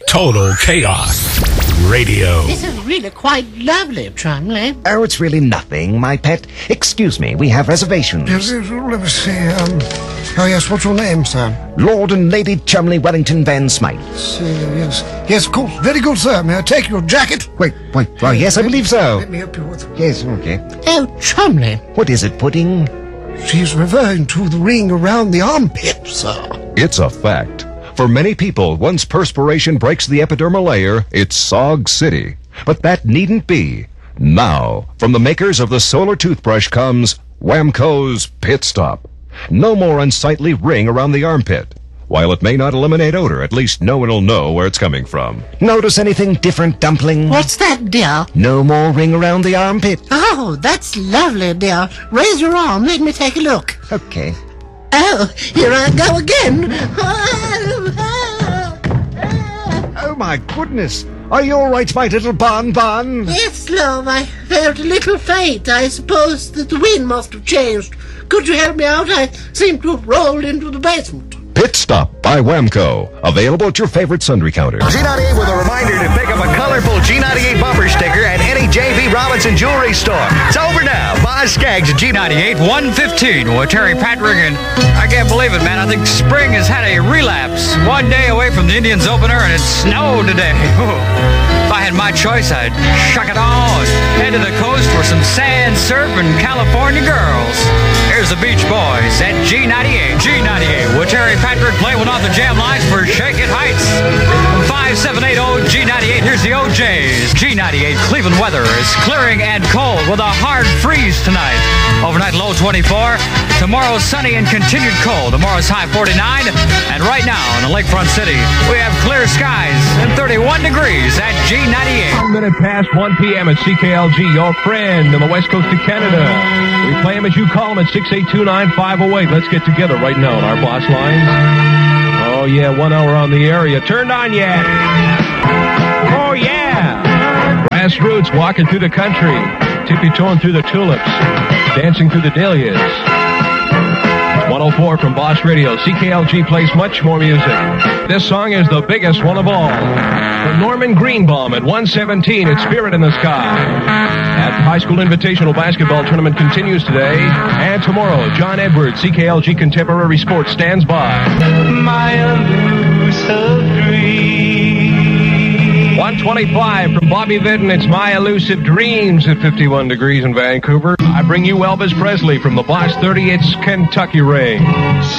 Total Chaos Radio. This is really quite lovely, Trumley. Oh, it's really nothing, my pet. Excuse me, we have reservations. Yes, let me see. Oh, yes, what's your name, sir? Lord and Lady Chumley Wellington Van Smythe. Yes. Yes, of course. Very good, sir. May I take your jacket? Wait. Well, yes, I believe so. Let me help you with it. Yes, okay. Oh, Trumley. What is it, Pudding? She's referring to the ring around the armpit, sir. It's a fact. For many people, once perspiration breaks the epidermal layer, it's Sog City. But that needn't be. Now, from the makers of the Solar Toothbrush comes Whamco's Pit Stop. No more unsightly ring around the armpit. While it may not eliminate odor, at least no one will know where it's coming from. Notice anything different, Dumpling? What's that, dear? No more ring around the armpit. Oh, that's lovely, dear. Raise your arm. Let me take a look. Okay. Oh, here I go again. Oh, my goodness. Are you all right, my little Bon? Yes, love, I felt a little faint. I suppose that the wind must have changed. Could you help me out? I seem to have rolled into the basement. Pit Stop by Whamco. Available at your favorite sundry counter. G98 with a reminder to pick up a colorful G98 bumper sticker at any J.B. Robinson jewelry store. It's over now. Boz Skaggs at G98, 115 with Terry Patrick. And I can't believe it, man. I think spring has had a relapse. 1 day away from the Indians opener, and it snowed today. If I had my choice, I'd shuck it on. Head to the coast for some sand surf and California girls. Here's the Beach Boys at G98. G98 with Terry Patrick playing off the jam lines for Shake It Heights. 5780 G98. Here's the OJs. G98 Cleveland weather is clearing and cold with a hard freeze tonight. Overnight low 24. Tomorrow sunny and continued cold. Tomorrow's high 49. And right now in the Lakefront City, we have clear skies and 31 degrees at G98. 1 minute past 1 p.m. at CKLG, your friend on the west coast of Canada. We play him as you call him at 682-9508. Let's get together right now on our boss lines. Oh, yeah, 1 hour on the air. You turned on yet? Oh, yeah. Grassroots walking through the country, tippy-toeing through the tulips, dancing through the dahlias. 104 from Boss Radio. CKLG plays much more music. This song is the biggest one of all. From Norman Greenbaum at 117, it's Spirit in the Sky. At the High School Invitational Basketball Tournament continues today and tomorrow. John Edwards, CKLG Contemporary Sports, stands by. My elusive dream. 125 from Bobby Vinton, it's My Elusive Dreams at 51 degrees in Vancouver. I bring you Elvis Presley from the Boss 30, it's Kentucky Rain.